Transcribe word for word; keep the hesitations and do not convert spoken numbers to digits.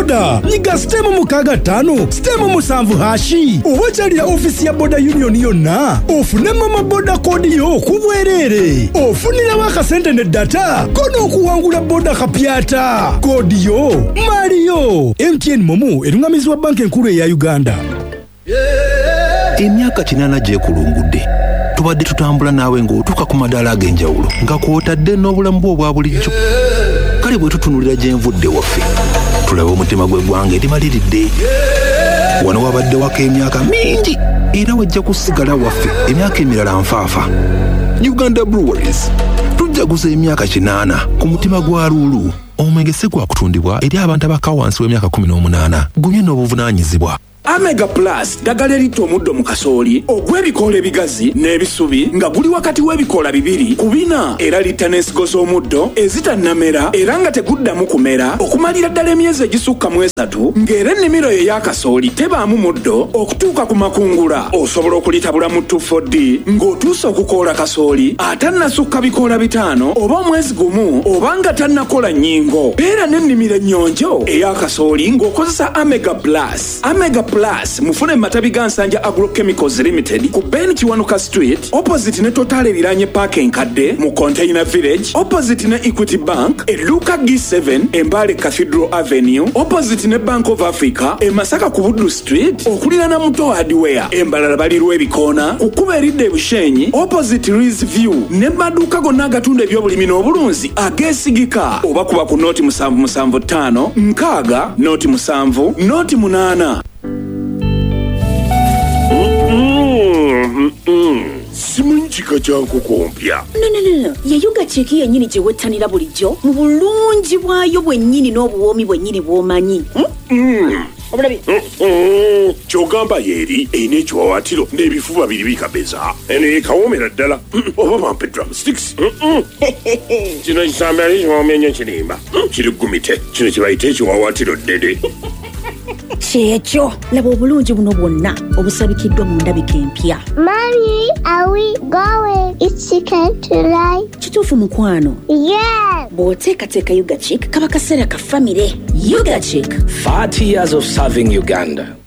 boda nyiga stemu mukaga tano stemu musanvu hashi owakyalira ofisi ya boda union yonna ofune mama boda kodi yo kubwerere ofunirawo akasente ne data kono okuwangula boda kapyata kodi yo Mario. M T N Momo erungamizibwa banka enkulu eya Uganda. Emyaka kinana gye kulungudde tubadde tutambula naawe ng'otuuka ku madaala ag'enjawulo nga kw'otadde n'obulamu bwo obwa bulijjo. Kale bwe tutunulira gye nvudde waffe tulaba omutima gw'eggwanga erimaliridde. Wano wabadde waka emyaka mingi era wajja kusigala waffe emyaka emirala nfaafa. Uganda Breweries tujjaguza emyaka kinaana ku mutima gwa Lulu. Omwenge si gwa kutundibwa eri abantu abaka wansi w'emyaka kumi n'omunaana. Gumye n'obuvunaanyizibwa. Omega Plus ddagala erita omuddo mu kasooli ogw'ebikoola ebigazi n'ebisubi nga guli wakati w'ebikoola bibiri ku bina era litta n'ensigo z'omuddo ezitannamera era nga teguddamu kumera okumalira ddala emyezi egisukka mu esatu ng'era ennimiro ye y'akasooli tebaamu muddo okutuuka ku makungula. Osobola okulitabula mu two four D ng'otuusa okukoola kasooli atannasukka bikoola bitaano oba omwezi gumu oba nga tannakola nnyingo. Beera n'ennimiro ennyonjo ey'akasooli ng'okozesa Omega Plus. Omega Plus mufune matabi ga Nsanja Agrochemicals Limited ku Ben Kiwanuka Street opposite ne Total Liranye Park enkadde mu Container Village opposite ne Equity Bank e Luka G seven Embale Cathedral Avenue opposite ne Bank of Africa e Masaka ku Buddu Street okulirana Muto Hardware Embalala balirwa ebikoona kukuba eridde ebushenyi opposite Rees View ne maduuka gonna agatunda ebyobulimi n'obulunzi ageesigika oba kuba ku noti musanvu musanvu ttaano nkaaga noti musanvu noti munaana. Simanyi kika kya nkoko mpya. No no no no. Ye Yuga Chick yennyini gye wettanira bulijjo mu bulungi bwayo bwennyini n'obuwoomi bwennyini bw'omanyi. Mm. Obulabi. Kyogamba yeeri eyina ekiwawaatiro n'ebifuba biri bikabeza. Eno yekawoomera ddala. Oba bampe drumsticks. Kino kisambe ali kiwoomya nnyo kirimba. Kiri gumite. Kino kye bayita ekiwawaatiro ddede. Kyekyo laba obulungi buno bwonna obusabikiddwa mu ndabika empya. Mommy, are we going? It's chicken tonight. Kituufu mukwano? Yeah. Bw'oteekateeka Yuga Chick kaba kaseera ka famire. Yuga Chick. thirty years of serving Uganda.